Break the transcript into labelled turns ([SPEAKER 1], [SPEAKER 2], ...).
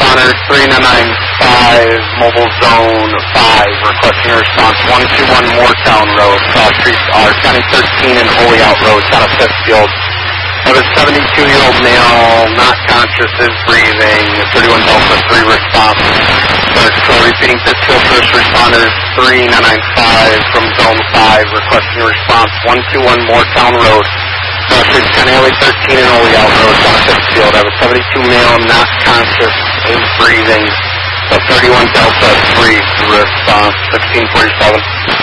[SPEAKER 1] responders, 3995, mobile zone 5, requesting a response, 121 Moortown Road, Cross Streets are County 13 and Holy Out Road, town of Pittsfield. Of a 72-year-old male, not conscious, is breathing, 31 Delta 3 response. Control repeating Pittsfield first responders, 3995 from zone 5, requesting a response, 121 Moortown Road. Cross Streets, County Highway 13 and Holy Out Road, town of Pittsfield. I have a 72 male, not conscious, is breathing. So 31 Delta 3 response, 1647.